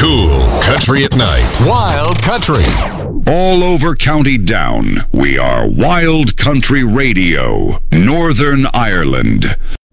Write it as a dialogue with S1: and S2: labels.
S1: Cool Country at Night. Wild Country.
S2: All over County Down, we are Wild Country Radio, Northern Ireland.